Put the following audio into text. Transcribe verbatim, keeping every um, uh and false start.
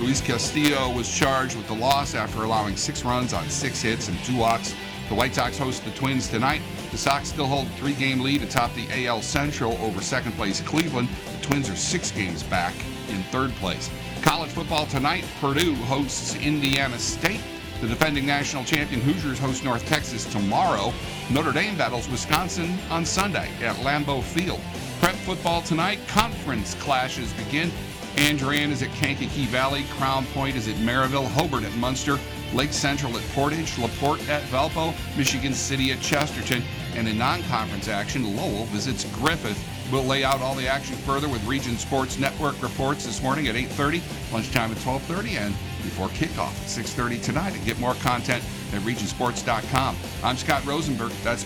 Luis Castillo was charged with the loss after allowing six runs on six hits and two walks. The White Sox host the Twins tonight. The Sox still hold a three-game lead atop the A L Central over second-place Cleveland. The Twins are six games back in third place. College football tonight, Purdue hosts Indiana State. The defending national champion Hoosiers host North Texas tomorrow. Notre Dame battles Wisconsin on Sunday at Lambeau Field. Prep football tonight, conference clashes begin. Andrean is at Kankakee Valley, Crown Point is at Maryville, Hobart at Munster, Lake Central at Portage, LaPorte at Valpo, Michigan City at Chesterton, and in non-conference action, Lowell visits Griffith. We'll lay out all the action further with Region Sports Network reports this morning at eight thirty, lunchtime at twelve thirty, and before kickoff at six thirty tonight. And get more content at region sports dot com. I'm Scott Rosenberg. That's